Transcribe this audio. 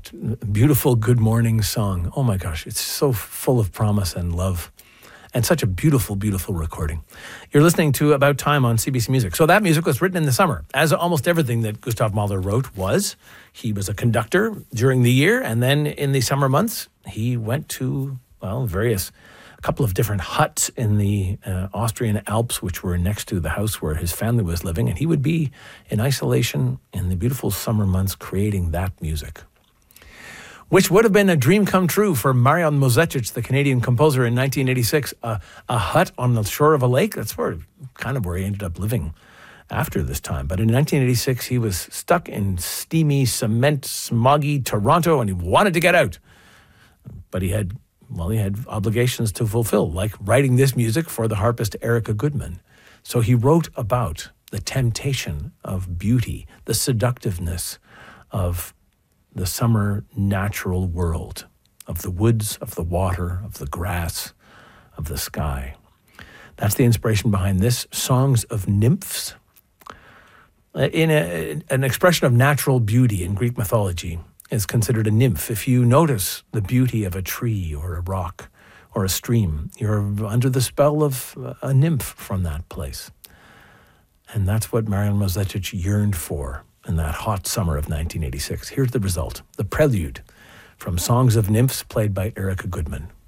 that beautiful Good Morning song. Oh my gosh, it's so full of promise and love. And such a beautiful, beautiful recording. You're listening to About Time on CBC Music. So that music was written in the summer, as almost everything that Gustav Mahler wrote was. He was a conductor during the year, and then in the summer months, he went to, a couple of different huts in the Austrian Alps, which were next to the house where his family was living, and he would be in isolation in the beautiful summer months creating that music, which would have been a dream come true for Marian Mozetič, the Canadian composer, in 1986. A hut on the shore of a lake. That's where he ended up living after this time. But in 1986, he was stuck in steamy, cement, smoggy Toronto, and he wanted to get out. But he had obligations to fulfill, like writing this music for the harpist Erica Goodman. So he wrote about the temptation of beauty, the seductiveness of the summer natural world, of the woods, of the water, of the grass, of the sky. That's the inspiration behind this, Songs of Nymphs. An expression of natural beauty in Greek mythology is considered a nymph. If you notice the beauty of a tree or a rock or a stream, you're under the spell of a nymph from that place. And that's what Marian Mozetič yearned for in that hot summer of 1986. Here's the result, the prelude from Songs of Nymphs, played by Erica Goodman.